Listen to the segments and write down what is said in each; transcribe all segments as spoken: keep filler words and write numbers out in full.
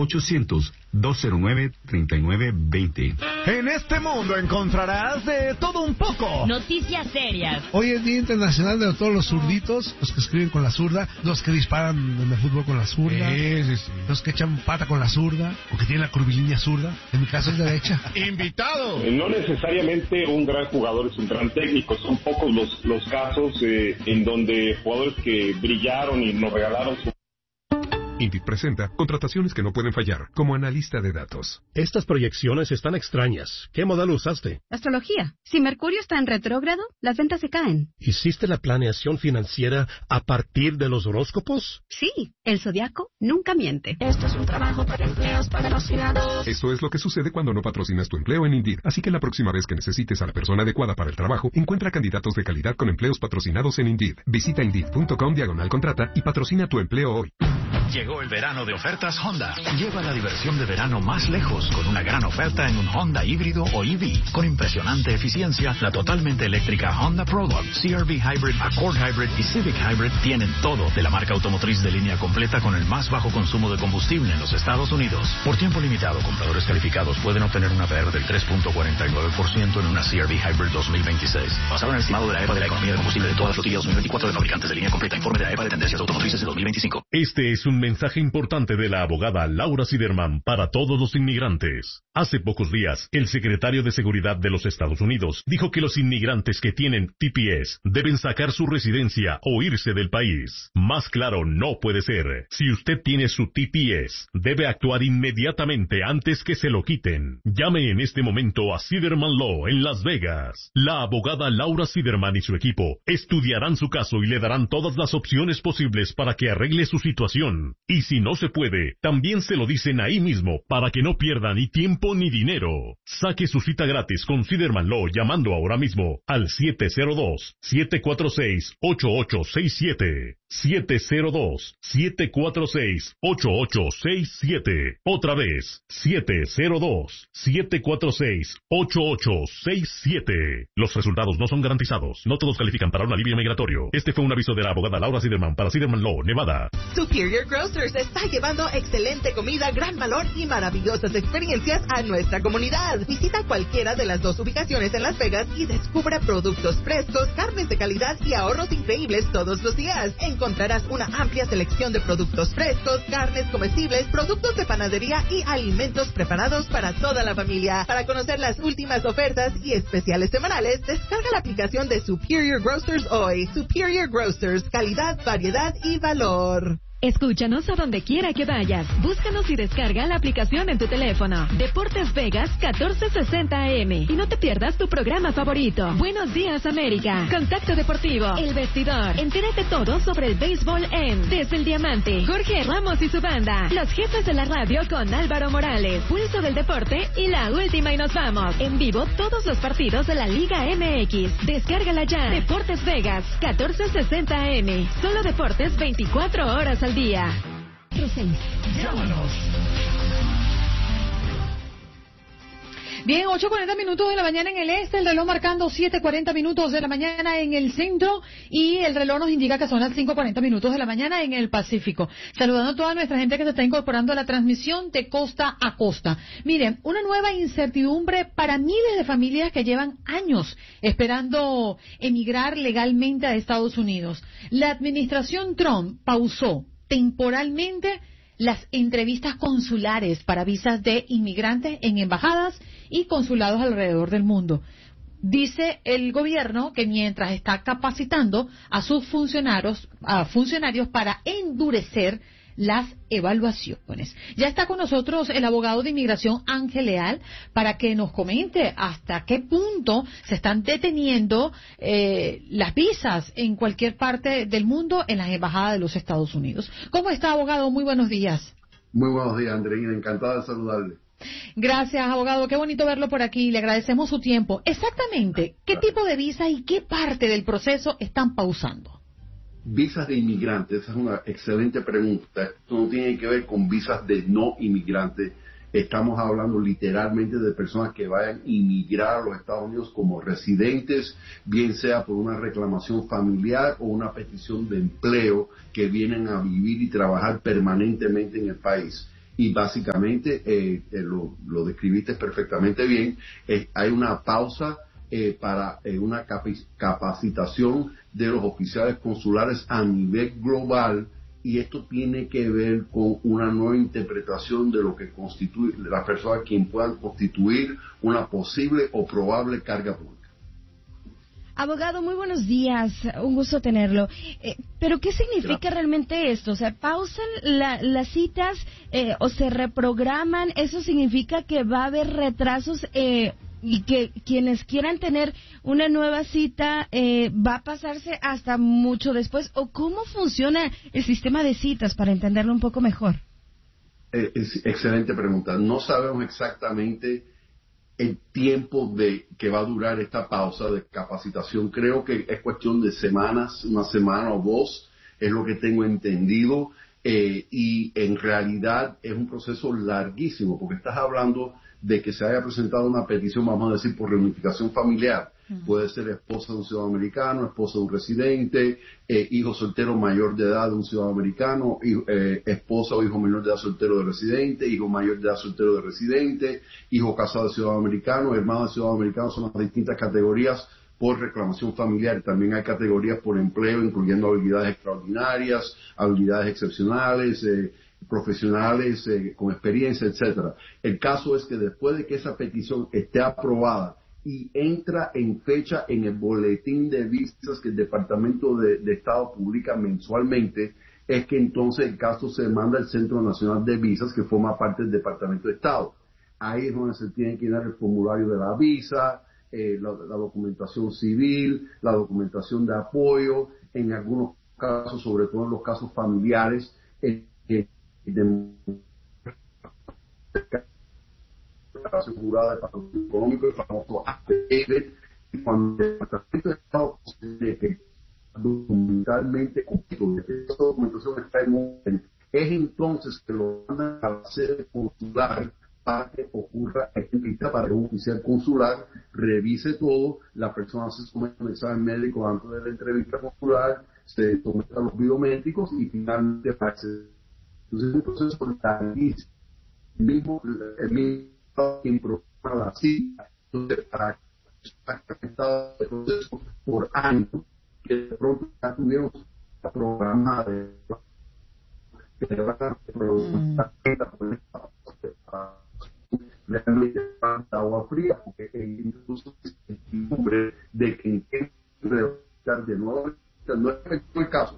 ochocientos, dos cero nueve, treinta y nueve veinte. En este mundo encontrarás de todo un poco. Noticias serias. Hoy es Día Internacional de todos los zurditos, los que escriben con la zurda, los que disparan en el fútbol con la zurda, Sí, sí, sí. los que echan pata con la zurda, o que tienen la curvilínea zurda. En mi caso es derecha. ¡Invitado! Eh, No necesariamente un gran jugador es un gran técnico, son pocos los, los casos eh, en donde jugadores que brillaron y nos regalaron su... Indeed presenta contrataciones que no pueden fallar, como analista de datos. Estas proyecciones están extrañas. ¿Qué modelo usaste? Astrología. Si Mercurio está en retrógrado, las ventas se caen. ¿Hiciste la planeación financiera a partir de los horóscopos? Sí, el zodiaco nunca miente. Esto es un trabajo para empleos patrocinados. Esto es lo que sucede cuando no patrocinas tu empleo en Indeed. Así que la próxima vez que necesites a la persona adecuada para el trabajo, encuentra candidatos de calidad con empleos patrocinados en Indeed. Visita Indeed.com diagonal contrata y patrocina tu empleo hoy. Llegó el verano de ofertas Honda. Lleva la diversión de verano más lejos con una gran oferta en un Honda híbrido o E V. Con impresionante eficiencia, la totalmente eléctrica Honda Prologue, C R V Hybrid, Accord Hybrid y Civic Hybrid tienen todo de la marca automotriz de línea completa con el más bajo consumo de combustible en los Estados Unidos. Por tiempo limitado, compradores calificados pueden obtener una P R del tres punto cuarenta y nueve por ciento en una C R V Hybrid dos mil veintiséis. Basado en el estimado de la E P A de la economía de combustible de todas las flotillas dos mil veinticuatro de fabricantes de línea completa. Informe de la E P A de tendencias automotrices de dos mil veinticinco. Este es un mensaje importante de la abogada Laura Siderman para todos los inmigrantes. Hace pocos días, el secretario de Seguridad de los Estados Unidos dijo que los inmigrantes que tienen T P S deben sacar su residencia o irse del país. Más claro no puede ser. Si usted tiene su T P S, debe actuar inmediatamente antes que se lo quiten. Llame en este momento a Siderman Law en Las Vegas. La abogada Laura Siderman y su equipo estudiarán su caso y le darán todas las opciones posibles para que arregle su situación. Y si no se puede, también se lo dicen ahí mismo para que no pierda ni tiempo ni dinero. Saque su cita gratis con Siderman Law llamando ahora mismo al siete cero dos, siete cuatro seis, ocho ocho seis siete. siete cero dos, siete cuatro seis, ocho ocho seis siete. Otra vez, siete cero dos, siete cuatro seis, ocho ocho seis siete. Los resultados no son garantizados. No todos califican para un alivio migratorio. Este fue un aviso de la abogada Laura Siderman para Siderman Law, Nevada. Superior Grocers está llevando excelente comida, gran valor y maravillosas experiencias a nuestra comunidad. Visita cualquiera de las dos ubicaciones en Las Vegas y descubra productos frescos, carnes de calidad y ahorros increíbles todos los días. Encontrarás una amplia selección de productos frescos, carnes comestibles, productos de panadería y alimentos preparados para toda la familia. Para conocer las últimas ofertas y especiales semanales, descarga la aplicación de Superior Grocers hoy. Superior Grocers, calidad, variedad y valor. Escúchanos a donde quiera que vayas. Búscanos y descarga la aplicación en tu teléfono. Deportes Vegas catorce sesenta A M. Y no te pierdas tu programa favorito. Buenos días, América. Contacto Deportivo. El Vestidor. Entérate todo sobre el béisbol en Desde el Diamante. Jorge Ramos y su banda. Los jefes de la radio con Álvaro Morales. Pulso del Deporte y La Última y nos vamos. En vivo todos los partidos de la Liga M X. Descárgala ya. Deportes Vegas catorce sesenta A M. Solo deportes veinticuatro horas al día. Llámanos. Bien, ocho cuarenta minutos de la mañana en el este, el reloj marcando siete cuarenta minutos de la mañana en el centro y el reloj nos indica que son las cinco cuarenta minutos de la mañana en el Pacífico. Saludando a toda nuestra gente que se está incorporando a la transmisión de costa a costa. Miren, una nueva incertidumbre para miles de familias que llevan años esperando emigrar legalmente a Estados Unidos. La administración Trump pausó temporalmente las entrevistas consulares para visas de inmigrantes en embajadas y consulados alrededor del mundo. Dice el gobierno que mientras está capacitando a sus funcionarios, a funcionarios para endurecer las evaluaciones. Ya está con nosotros el abogado de inmigración Ángel Leal para que nos comente hasta qué punto se están deteniendo eh, las visas en cualquier parte del mundo en las embajadas de los Estados Unidos. ¿Cómo está, abogado? Muy buenos días. Muy buenos días, Andreina. Encantada de saludarle. Gracias, abogado. Qué bonito verlo por aquí. Le agradecemos su tiempo. Exactamente, ¿qué tipo de visa y qué parte del proceso están pausando? Visas de inmigrantes, esa es una excelente pregunta. Esto no tiene que ver con visas de no inmigrantes. Estamos hablando literalmente de personas que vayan a inmigrar a los Estados Unidos como residentes, bien sea por una reclamación familiar o una petición de empleo, que vienen a vivir y trabajar permanentemente en el país. y básicamente eh, eh, lo, lo describiste perfectamente bien. Eh, hay una pausa eh, para eh, una capi- capacitación de los oficiales consulares a nivel global, y esto tiene que ver con una nueva interpretación de lo que constituye de las personas quien puedan constituir una posible o probable carga pública. Abogado, muy buenos días, un gusto tenerlo. Eh, ¿Pero qué significa Gracias. realmente esto? O sea, ¿pausan la, las citas eh, o se reprograman? ¿Eso significa que va a haber retrasos eh, y que quienes quieran tener una nueva cita eh, va a pasarse hasta mucho después? ¿O cómo funciona el sistema de citas para entenderlo un poco mejor? Eh, es excelente pregunta. No sabemos exactamente el tiempo de que va a durar esta pausa de capacitación. Creo que es cuestión de semanas, una semana o dos, es lo que tengo entendido, eh, y en realidad es un proceso larguísimo, porque estás hablando de que se haya presentado una petición, vamos a decir, por reunificación familiar. Uh-huh. Puede ser esposa de un ciudadano americano, esposa de un residente, eh, hijo soltero mayor de edad de un ciudadano americano, hijo, eh, esposa o hijo menor de edad soltero de residente, hijo mayor de edad soltero de residente, hijo casado de ciudadano americano, hermano de ciudadano americano. Son las distintas categorías por reclamación familiar. También hay categorías por empleo, incluyendo habilidades extraordinarias, habilidades excepcionales, eh, profesionales eh, con experiencia, etcétera. El caso es que después de que esa petición esté aprobada y entra en fecha en el boletín de visas que el Departamento de, de Estado publica mensualmente, es que entonces el caso se manda al Centro Nacional de Visas, que forma parte del Departamento de Estado. Ahí es donde se tiene que llenar el formulario de la visa, eh, la, la documentación civil, la documentación de apoyo, en algunos casos, sobre todo en los casos familiares, eh, eh, de asegurada de patrocinio económico, el famoso affidavit, y cuando el Departamento de Estado considere que documentalmente completo, que esta documentación está en orden, es entonces que lo mandan a la sede consular para que ocurra esta entrevista, para que un oficial consular revise todo, la persona se somete a un examen médico antes de la entrevista consular, se somete a los biométricos y finalmente aparece. Entonces es un proceso larguísimo. El mismo, el mismo quien programa la cita, entonces para que estado de proceso por años, que de pronto ya tuvieron la programada de que van a programar realmente falta agua fría, porque incluso es nombre de que intenten de nuevo, no es el caso.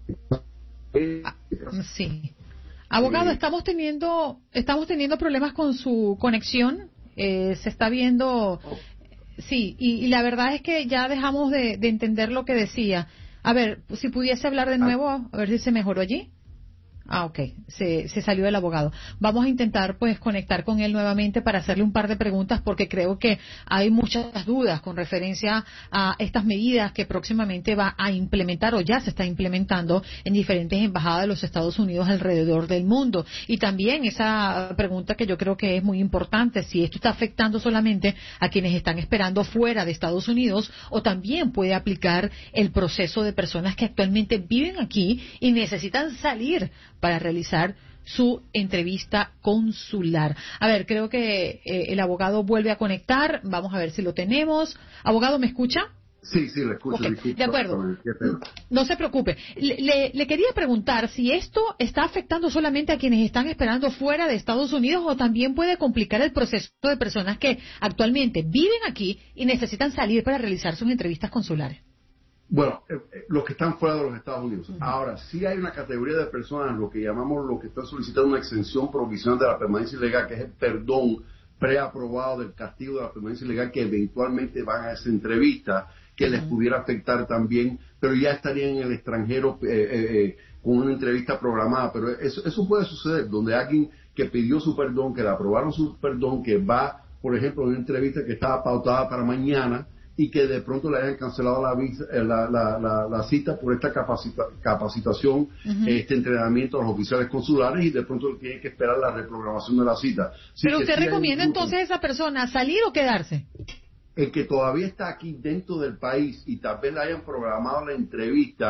Sí. Abogado, estamos teniendo estamos teniendo problemas con su conexión. Eh, se está viendo, sí, y, y la verdad es que ya dejamos de, de entender lo que decía. A ver, si pudiese hablar de nuevo, a ver si se mejoró allí. Ah, ok, se, se salió el abogado. Vamos a intentar pues conectar con él nuevamente para hacerle un par de preguntas, porque creo que hay muchas dudas con referencia a estas medidas que próximamente va a implementar o ya se está implementando en diferentes embajadas de los Estados Unidos alrededor del mundo. Y también esa pregunta que yo creo que es muy importante, si esto está afectando solamente a quienes están esperando fuera de Estados Unidos o también puede aplicar el proceso de personas que actualmente viven aquí y necesitan salir para realizar su entrevista consular. A ver, creo que eh, el abogado vuelve a conectar. Vamos a ver si lo tenemos. Abogado, ¿me escucha? Sí, sí, le escucho. Okay, disculpa, de acuerdo. No se preocupe. Le, le, le quería preguntar si esto está afectando solamente a quienes están esperando fuera de Estados Unidos o también puede complicar el proceso de personas que actualmente viven aquí y necesitan salir para realizar sus entrevistas consulares. Bueno, eh, eh, los que están fuera de los Estados Unidos. Uh-huh. Ahora, sí hay una categoría de personas, lo que llamamos, lo que están solicitando una exención provisional de la permanencia ilegal, que es el perdón preaprobado del castigo de la permanencia ilegal, que eventualmente van a esa entrevista, que uh-huh. les pudiera afectar también, pero ya estarían en el extranjero eh, eh, eh, con una entrevista programada. Pero eso, eso puede suceder, donde alguien que pidió su perdón, que le aprobaron su perdón, que va, por ejemplo, a una entrevista que estaba pautada para mañana, y que de pronto le hayan cancelado la, visa, la, la, la, la cita por esta capacita, capacitación, uh-huh. este entrenamiento a los oficiales consulares, y de pronto tiene que esperar la reprogramación de la cita. Así Pero usted sí recomienda entonces a esa persona salir o quedarse. El que todavía está aquí dentro del país y tal vez le hayan programado la entrevista,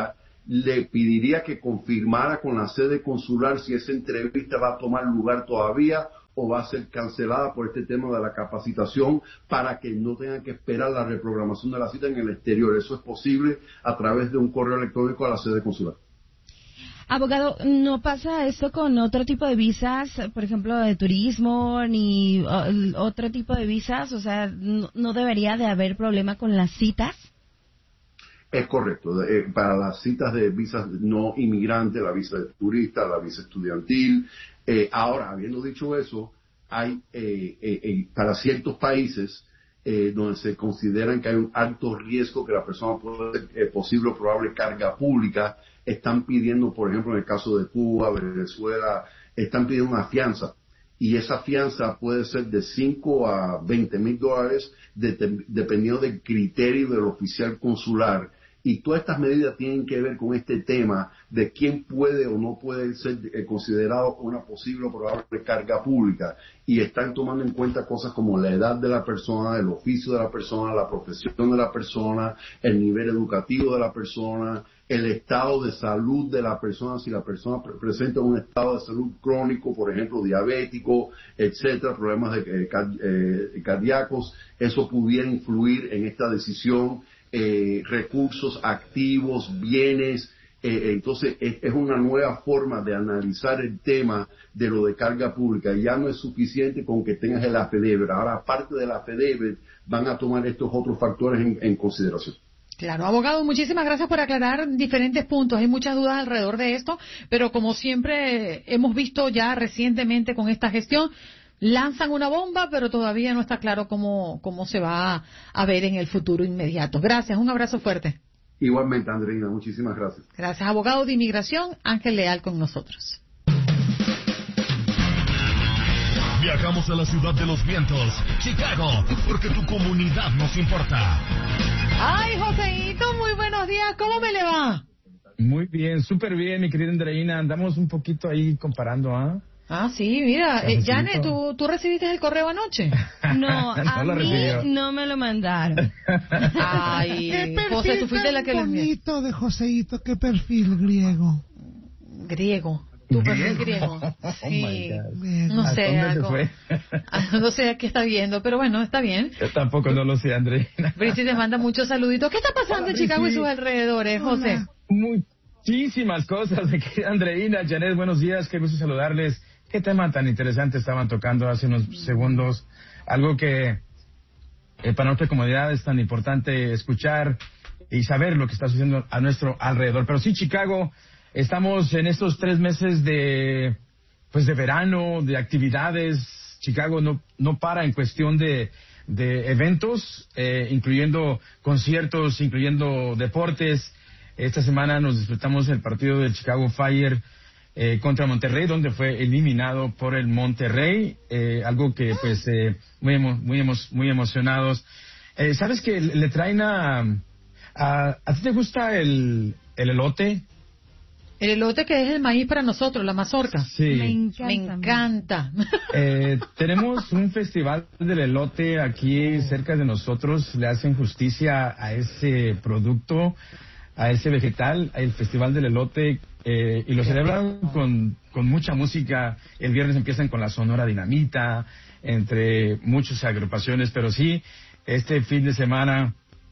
le pediría que confirmara con la sede consular si esa entrevista va a tomar lugar todavía o va a ser cancelada por este tema de la capacitación para que no tengan que esperar la reprogramación de la cita en el exterior. Eso es posible a través de un correo electrónico a la sede consular. Abogado, ¿no pasa esto con otro tipo de visas, por ejemplo, de turismo, ni uh, otro tipo de visas? O sea, ¿no, no debería de haber problema con las citas? Es correcto. Eh, para las citas de visas no inmigrantes, la visa de turista, la visa estudiantil. Eh, ahora, habiendo dicho eso, hay eh, eh, eh, para ciertos países eh, donde se consideran que hay un alto riesgo que la persona puede ser eh, posible o probable carga pública, están pidiendo, por ejemplo, en el caso de Cuba, Venezuela, están pidiendo una fianza. Y esa fianza puede ser de cinco a veinte mil dólares, de, de, dependiendo del criterio del oficial consular. Y todas estas medidas tienen que ver con este tema de quién puede o no puede ser eh, considerado una posible o probable carga pública. Y están tomando en cuenta cosas como la edad de la persona, el oficio de la persona, la profesión de la persona, el nivel educativo de la persona, el estado de salud de la persona, si la persona pre presenta un estado de salud crónico, por ejemplo, diabético, etcétera, problemas de, eh, card eh, cardíacos, eso pudiera influir en esta decisión. Eh, recursos activos, bienes, eh, entonces es, es una nueva forma de analizar el tema de lo de carga pública. Ya no es suficiente con que tengas el affidavit, ahora aparte del affidavit van a tomar estos otros factores en, en consideración. Claro, abogado, muchísimas gracias por aclarar diferentes puntos. Hay muchas dudas alrededor de esto, pero como siempre hemos visto ya recientemente con esta gestión, lanzan una bomba, pero todavía no está claro cómo, cómo se va a, a ver en el futuro inmediato. Gracias, un abrazo fuerte. Igualmente, Andreina, muchísimas gracias. Gracias, abogado de inmigración, Ángel Leal con nosotros. Viajamos a la ciudad de los vientos, Chicago, porque tu comunidad nos importa. Ay, Joséito, muy buenos días, ¿cómo me le va? Muy bien, súper bien, mi querida Andreina, andamos un poquito ahí comparando, ¿ah? ¿eh? Ah, sí, mira, eh, Janet, ¿tú, ¿tú recibiste el correo anoche? No, a no mí no me lo mandaron. Ay, ¿Qué perfil José, tú fuiste la que lo envió. bonito de Joseito, qué perfil griego. Griego. Tu perfil griego. Sí. Oh, no sé, algo. No sé a qué está viendo, pero bueno, está bien. Yo tampoco no lo sé, Andreina. Brici te manda muchos saluditos. ¿Qué está pasando Hola, en Chicago Brici. y sus alrededores, José? Muchísimas cosas. Andreina, Janet, buenos días, qué gusto saludarles. Qué tema tan interesante estaban tocando hace unos segundos. Algo que eh, para nuestra comunidad es tan importante escuchar y saber lo que está sucediendo a nuestro alrededor. Pero sí, Chicago, estamos en estos tres meses de pues de verano, de actividades. Chicago no no para en cuestión de, de eventos, eh, incluyendo conciertos, incluyendo deportes. Esta semana nos disfrutamos el partido del Chicago Fire Eh, contra Monterrey, donde fue eliminado por el Monterrey, eh, algo que pues eh, muy emo muy, emo muy emocionados. Eh, ¿Sabes que le traen a, a... ¿A ti te gusta el, el elote? El elote que es el maíz para nosotros, la mazorca. Sí. Me encanta. Me encanta. Eh, tenemos un festival del elote aquí cerca de nosotros, le hacen justicia a ese producto, a ese vegetal, el festival del elote. Eh, y lo celebran con, con mucha música. El viernes empiezan con la Sonora Dinamita, entre muchas agrupaciones, pero sí, este fin de semana,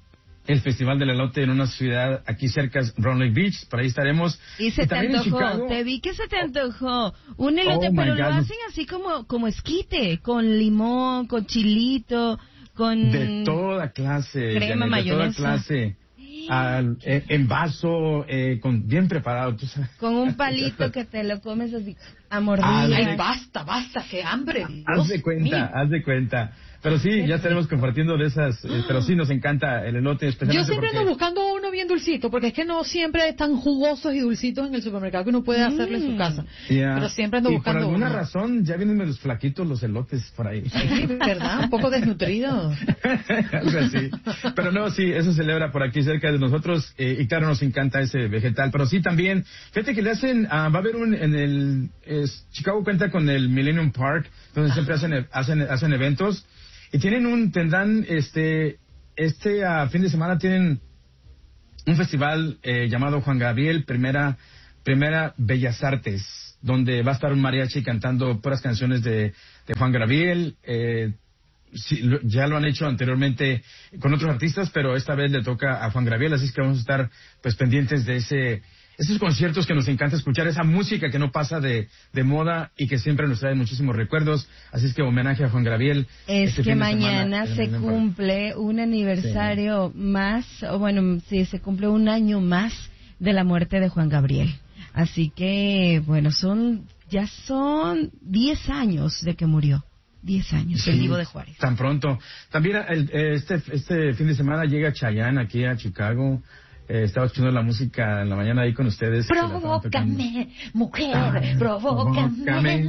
el Festival del Elote en una ciudad aquí cerca, Round Lake Beach, por ahí estaremos. Y se y te antojó, te vi que se te antojó un elote, oh pero God. lo hacen así como, como esquite, con limón, con chilito, con... De toda clase, crema, Janet, mayonesa. de toda clase. Al, eh, en vaso, eh, con, bien preparado, tú sabes. Con un palito que te lo comes así a mordir. Ay, basta, basta, qué hambre. Dios Haz de cuenta, mío. haz de cuenta. Pero sí, ya estaremos compartiendo de esas, eh, pero sí nos encanta el elote, especialmente Yo siempre porque... ando buscando uno bien dulcito, porque es que no siempre están jugosos y dulcitos en el supermercado que uno puede hacerlo en su casa. Yeah. Pero siempre ando y buscando por alguna uno. razón ya vienen los flaquitos los elotes por ahí. Sí, ¿verdad? Un poco desnutridos. Algo así. Pero no, sí, eso se celebra por aquí cerca de nosotros, eh, y claro, nos encanta ese vegetal. Pero sí también, fíjate que le hacen, uh, va a haber un, en el, es, Chicago cuenta con el Millennium Park, donde siempre hacen, hacen, hacen eventos. Y tienen un, tendrán, este, este uh, fin de semana tienen un festival eh, llamado Juan Gabriel, primera, primera Bellas Artes, donde va a estar un mariachi cantando puras canciones de, de Juan Gabriel. Eh, sí, lo, ya lo han hecho anteriormente con otros artistas, pero esta vez le toca a Juan Gabriel, así es que vamos a estar pues pendientes de ese... Esos conciertos que nos encanta escuchar, esa música que no pasa de, de moda y que siempre nos trae muchísimos recuerdos. Así es que homenaje a Juan Gabriel. Es este que mañana se cumple un aniversario sí. más, o bueno, sí, se cumple un año más de la muerte de Juan Gabriel. Así que, bueno, son ya son diez años de que murió. Diez años, sí, el Divo de Juárez. Tan pronto. También el, este, este fin de semana llega Chayanne aquí a Chicago. Eh, estaba escuchando la música en la mañana ahí con ustedes. Provócame, mujer, ah, provócame.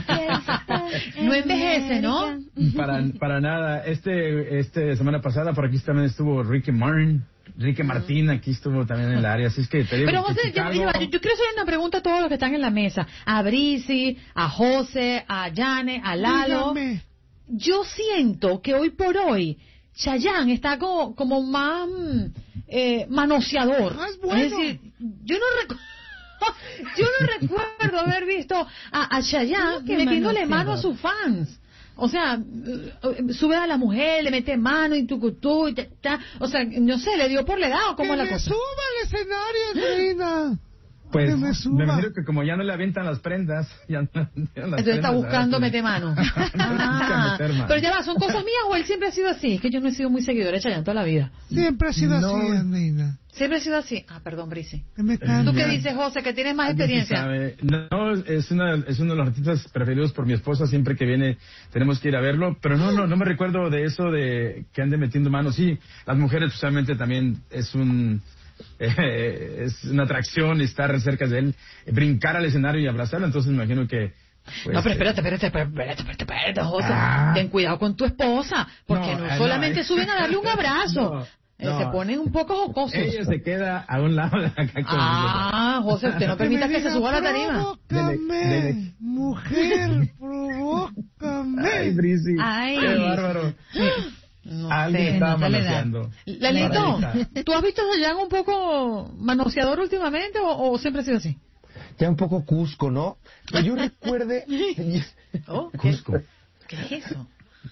No envejece, ¿no? Para, para nada. Este, este semana pasada por aquí también estuvo Ricky Martin. Ricky Martín aquí estuvo también en el área, así es que te digo Pero José, Chicago... yo, yo, yo quiero hacer una pregunta a todos los que están en la mesa. A Brisi, a José, a Yane, a Lalo. Dígame. Yo siento que hoy por hoy Chayanne está como, como más eh, manoseador. Ah, es bueno. Es decir, yo no recuerdo... Yo no recuerdo haber visto a, a Chayanne metiéndole mano a sus fans. O sea, sube a la mujer, le mete mano y tucutú, y ta, ta, o sea, no sé, le dio por la edad o cómo que la me cosa. Suba al escenario, reina. Pues me, me imagino que como ya no le avientan las prendas, ya no le avientan las Entonces prendas, está buscando meter mano. Ah, meter mano. Pero ya va, ¿son cosas mías o él siempre ha sido así? Es que yo no he sido muy seguidora de Chayanne toda la vida. Siempre ha sido no. así, reina. Siempre ha sido así. Ah, perdón, Brisi. Me ¿Tú qué dices, José, que tienes más experiencia? No, es, una, es uno de los artistas preferidos por mi esposa. Siempre que viene tenemos que ir a verlo. Pero no, no, no me recuerdo de eso de que ande metiendo manos. Sí, las mujeres especialmente también es un... Eh, es una atracción estar cerca de él, brincar al escenario y abrazarlo. Entonces me imagino que... Pues, no, pero espérate, espérate, espérate, espérate, espérate, espérate José. Ah. Ten cuidado con tu esposa, porque no, no solamente no, suben a darle un abrazo. No. No, se ponen un poco jocosos. Ella se queda a un lado de acá con Ah, José, usted no permita que, que se suba a la tarima. Provócame, dele, dele. Mujer, provócame. Ay, Brisi, Ay. Qué bárbaro. No Alguien sé, estaba no manoseando. Lalito, ¿tú has visto a Chayanne un poco manoseador últimamente o, o siempre ha sido así? Ya un poco Cusco, ¿no? Que yo recuerde... oh, Cusco. ¿Qué es eso?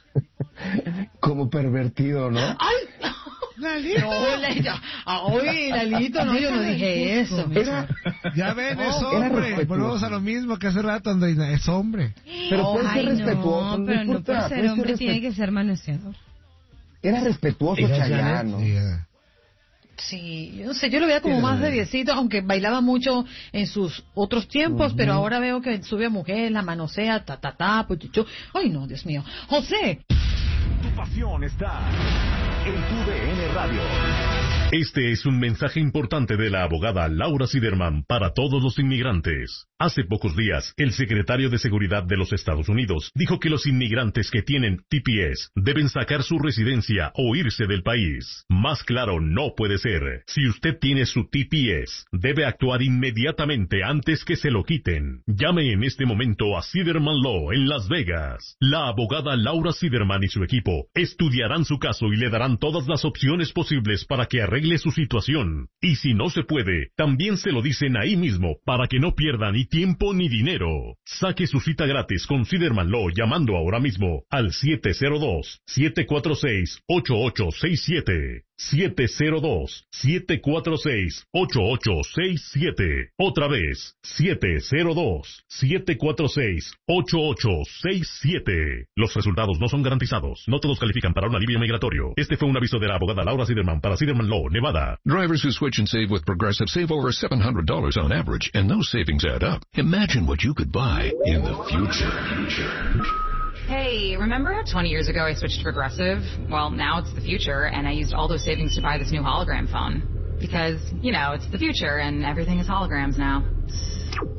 Como pervertido, ¿no? ¡Ay! Lalito. No, Lalito. Ay, Lalito, no, yo no dije eso. Era, ya ven, es hombre. Volvemos a lo mismo que hace rato, Andreina. Es hombre. Pero puede Ay, ser respetuoso. No, pero no por ser puede hombre ser tiene que ser manoseador. Era respetuoso Chayanne, ¿no? Yeah. Sí, yo no sé, yo lo veía como más seriecito, aunque bailaba mucho en sus otros tiempos, uh-huh. pero ahora veo que sube a mujer, la manosea, ta, ta, ta, puchuchu. Ay, no, Dios mío. José. Tu pasión está en tu D N Radio. Este es un mensaje importante de la abogada Laura Siderman para todos los inmigrantes. Hace pocos días, el secretario de Seguridad de los Estados Unidos dijo que los inmigrantes que tienen T P S deben sacar su residencia o irse del país. Más claro no puede ser. Si usted tiene su T P S, debe actuar inmediatamente antes que se lo quiten. Llame en este momento a Siderman Law en Las Vegas. La abogada Laura Siderman y su equipo estudiarán su caso y le darán todas las opciones posibles para que arregle su situación. Y si no se puede, también se lo dicen ahí mismo para que no pierda ni tiempo ni dinero. Saque su cita gratis con Siderman Law llamando ahora mismo al siete cero dos, siete cuatro seis, ocho ocho seis siete. siete cero dos, siete cuatro seis, ocho ocho seis siete. Otra vez, siete cero dos, siete cuatro seis, ocho ocho seis siete. Los resultados no son garantizados. No todos califican para un alivio migratorio. Este fue un aviso de la abogada Laura Siderman para Siderman Law, Nevada. Drivers who switch and save with Progressive save over seven hundred dollars on average, and those savings add up. Imagine what you could buy in the future. Hey, remember how twenty years ago I switched to Progressive? Well, now it's the future, and I used all those savings to buy this new hologram phone. Because, you know, it's the future, and everything is holograms now.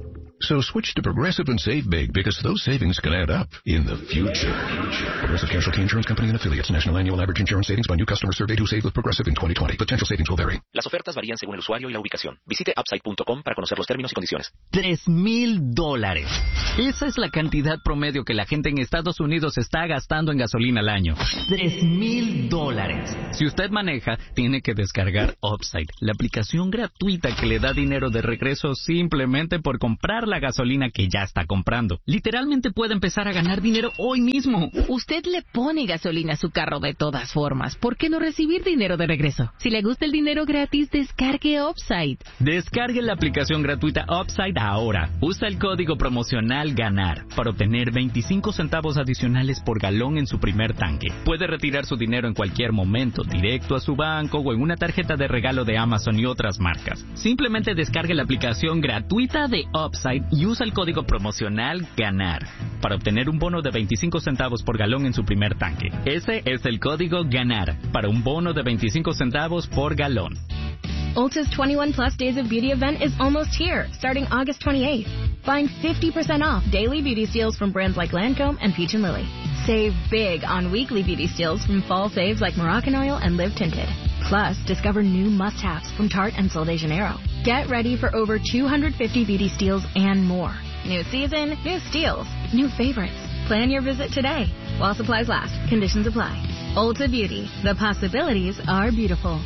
So switch to Progressive and save big, because those savings can add up in the future. Progressive Casualty Insurance Company and Affiliates. National Annual Average Insurance Savings by new customers surveyed who saved with Progressive in twenty twenty. Potential savings will vary. Las ofertas varían según el usuario y la ubicación. Visite upside punto com para conocer los términos y condiciones. Tres mil dólares. Esa es la cantidad promedio que la gente en Estados Unidos está gastando en gasolina al año. Tres mil dólares. Si usted maneja, tiene que descargar Upside, la aplicación gratuita que le da dinero de regreso simplemente por comprar la gasolina que ya está comprando. Literalmente puede empezar a ganar dinero hoy mismo. Usted le pone gasolina a su carro de todas formas. ¿Por qué no recibir dinero de regreso? Si le gusta el dinero gratis, descargue Upside. Descargue la aplicación gratuita Upside ahora. Usa el código promocional GANAR para obtener veinticinco centavos adicionales por galón en su primer tanque. Puede retirar su dinero en cualquier momento, directo a su banco o en una tarjeta de regalo de Amazon y otras marcas. Simplemente descargue la aplicación gratuita de Upside y usa el código promocional GANAR para obtener un bono de veinticinco centavos por galón en su primer tanque. Ese es el código GANAR para un bono de veinticinco centavos por galón. Ulta's twenty-one plus Days of Beauty event is almost here, starting August twenty-eighth. Find fifty percent off daily beauty steals from brands like Lancome and Peach and Lily. Save big on weekly beauty steals from fall faves like Moroccan Oil and Live Tinted. Plus, discover new must-haves from Tarte and Sol de Janeiro. Get ready for over two hundred fifty beauty steals and more. New season, new steals, new favorites. Plan your visit today while supplies last. Conditions apply. Ulta Beauty. The possibilities are beautiful.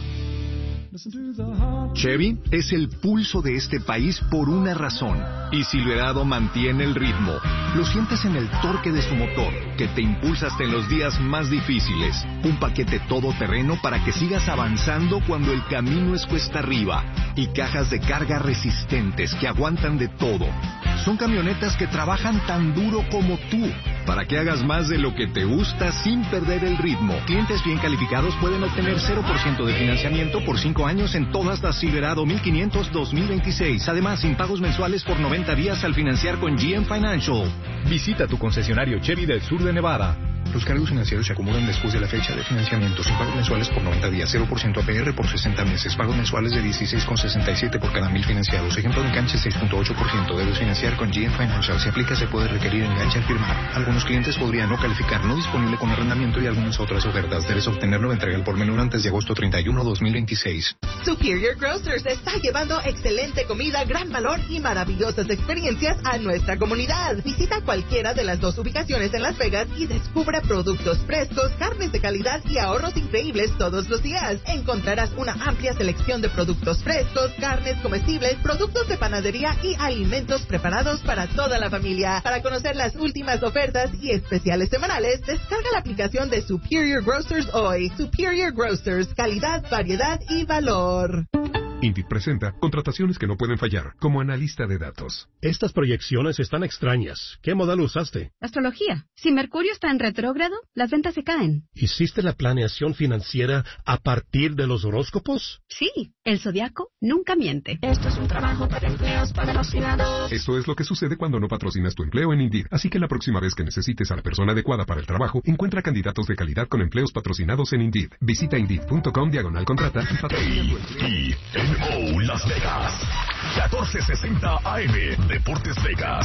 Chevy es el pulso de este país por una razón, y Silverado mantiene el ritmo. Lo sientes en el torque de su motor, que te impulsa hasta en los días más difíciles. Un paquete todoterreno para que sigas avanzando cuando el camino es cuesta arriba, y cajas de carga resistentes que aguantan de todo. Son camionetas que trabajan tan duro como tú, para que hagas más de lo que te gusta sin perder el ritmo. Clientes bien calificados pueden obtener cero por ciento de financiamiento por cinco años en todas las Silverado mil quinientos dos mil veintiséis. Además, sin pagos mensuales por noventa días al financiar con G M Financial. Visita tu concesionario Chevy del sur de Nevada. Los cargos financieros se acumulan después de la fecha de financiamiento, sin pagos mensuales por noventa días, cero por ciento A P R por sesenta meses, pagos mensuales de dieciséis con sesenta y siete por cada mil financiados. Ejemplo de enganche seis punto ocho por ciento. Debes financiar con G M Financial. Si aplica, se puede requerir enganche al firmar. Algunos clientes podrían no calificar, no disponible con arrendamiento y algunas otras ofertas. Debes obtenerlo de entrega al por menor antes de agosto treinta y uno, dos mil veintiséis. Superior Grocers está llevando excelente comida, gran valor y maravillosas experiencias a nuestra comunidad. Visita cualquiera de las dos ubicaciones en Las Vegas y descubre productos frescos, carnes de calidad y ahorros increíbles todos los días. Encontrarás una amplia selección de productos frescos, carnes comestibles, productos de panadería y alimentos preparados para toda la familia. Para conocer las últimas ofertas y especiales semanales, descarga la aplicación de Superior Grocers hoy. Superior Grocers, calidad, variedad y valor. Indeed presenta contrataciones que no pueden fallar, como analista de datos. Estas proyecciones están extrañas. ¿Qué modelo usaste? Astrología. Si Mercurio está en retrógrado, las ventas se caen. ¿Hiciste la planeación financiera a partir de los horóscopos? Sí, el zodiaco nunca miente. Esto es un trabajo para empleos patrocinados. Esto es lo que sucede cuando no patrocinas tu empleo en Indeed. Así que la próxima vez que necesites a la persona adecuada para el trabajo, encuentra candidatos de calidad con empleos patrocinados en Indeed. Visita Indeed punto com diagonal contrata y patrocina tu empleo. Oh, Las Vegas, catorce sesenta A M, Deportes Vegas,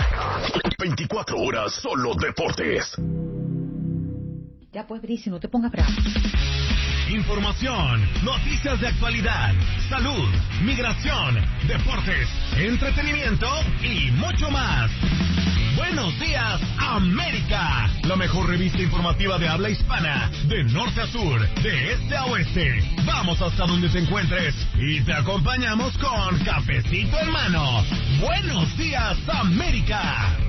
veinticuatro horas solo deportes. Ya pues, Brice, no te pongas bravo. Información, noticias de actualidad, salud, migración, deportes, entretenimiento y mucho más. Buenos días, América. La mejor revista informativa de habla hispana, de norte a sur, de este a oeste. Vamos hasta donde te encuentres y te acompañamos con cafecito en mano. Buenos días, América.